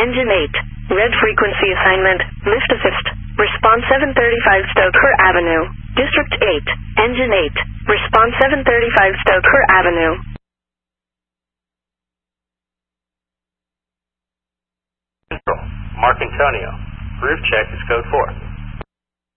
Engine 8. Red frequency assignment. Lift assist. Response 735 Stoker Avenue. District 8. Engine 8. Response 735 Stoker Avenue. Central. Mark Antonio. Roof check is code 4.